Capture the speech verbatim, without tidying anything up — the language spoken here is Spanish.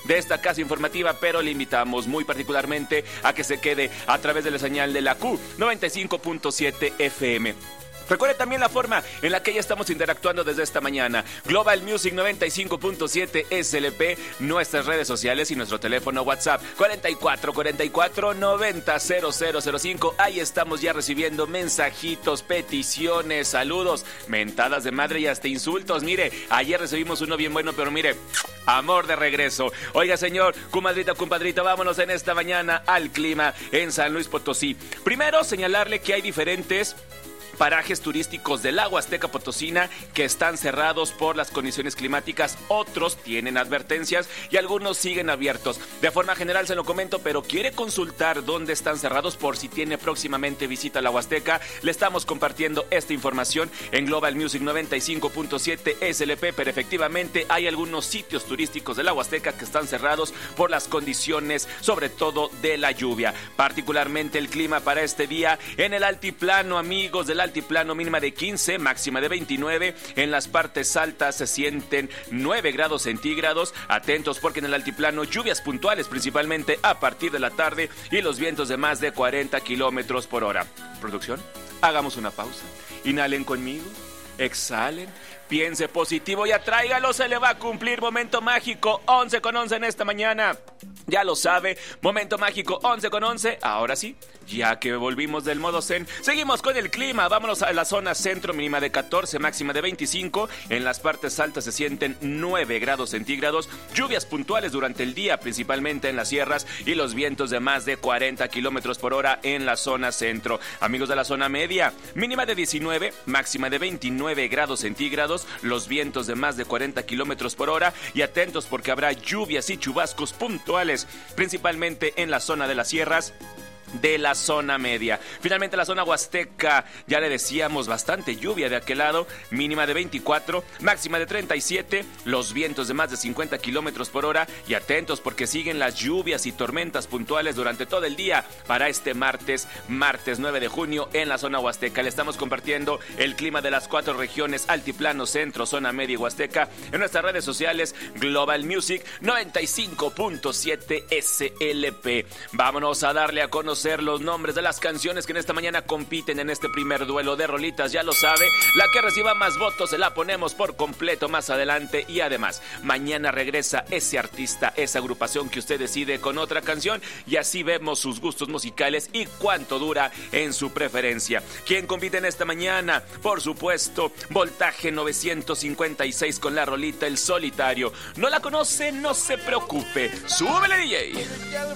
de esta casa informativa, pero le invitamos muy particularmente a que se quede a través de la señal de la Q noventa y cinco punto siete F M. Recuerde también la forma en la que ya estamos interactuando desde esta mañana. Global Music noventa y cinco punto siete S L P, nuestras redes sociales y nuestro teléfono WhatsApp cuarenta y cuatro cuarenta y cuatro noventa cero cero cero cinco. Ahí estamos ya recibiendo mensajitos, peticiones, saludos, mentadas de madre y hasta insultos. Mire, ayer recibimos uno bien bueno, pero mire, amor de regreso. Oiga, señor, comadrita, compadrita, vámonos en esta mañana al clima en San Luis Potosí. Primero, señalarle que hay diferentes parajes turísticos del agua Huasteca Potosina que están cerrados por las condiciones climáticas, otros tienen advertencias y algunos siguen abiertos. De forma general se lo comento, pero quiere consultar dónde están cerrados por si tiene próximamente visita a la Huasteca. Le estamos compartiendo esta información en Global Music noventa y cinco punto siete S L P, pero efectivamente hay algunos sitios turísticos de la Huasteca que están cerrados por las condiciones, sobre todo de la lluvia. Particularmente el clima para este día en el altiplano, amigos del altiplano, mínima de quince, máxima de veintinueve. En las partes altas se sienten nueve grados centígrados. Atentos porque en el altiplano lluvias puntuales, principalmente a partir de la tarde, y los vientos de más de cuarenta kilómetros por hora. Producción, hagamos una pausa. Inhalen conmigo, exhalen, piense positivo y atráigalo, se le va a cumplir. Momento mágico, once con once en esta mañana. Ya lo sabe, momento mágico once con once. Ahora sí, ya que volvimos del modo zen, seguimos con el clima. Vámonos a la zona centro, mínima de catorce, máxima de veinticinco. En las partes altas se sienten nueve grados centígrados. Lluvias puntuales durante el día, principalmente en las sierras, y los vientos de más de cuarenta kilómetros por hora en la zona centro. Amigos de la zona media, mínima de diecinueve, máxima de veintinueve grados centígrados. Los vientos de más de cuarenta kilómetros por hora. Y atentos porque habrá lluvias y chubascos puntuales, principalmente en la zona de las sierras de la zona media. Finalmente la zona huasteca, ya le decíamos, bastante lluvia de aquel lado, mínima de veinticuatro, máxima de treinta y siete, los vientos de más de cincuenta kilómetros por hora. Y atentos porque siguen las lluvias y tormentas puntuales durante todo el día para este martes, martes nueve de junio en la zona huasteca. Le estamos compartiendo el clima de las cuatro regiones, altiplano, centro, zona media y huasteca, en nuestras redes sociales Global Music noventa y cinco punto siete S L P. Vámonos a darle a conocer los nombres de las canciones que en esta mañana compiten en este primer duelo de rolitas. Ya lo sabe, la que reciba más votos se la ponemos por completo más adelante. Y además, mañana regresa ese artista, esa agrupación que usted decide con otra canción, y así vemos sus gustos musicales y cuánto dura en su preferencia. ¿Quién compite en esta mañana? Por supuesto, Voltaje novecientos cincuenta y seis con la rolita El Solitario. ¿No la conoce? No se preocupe. ¡Súbele, D J!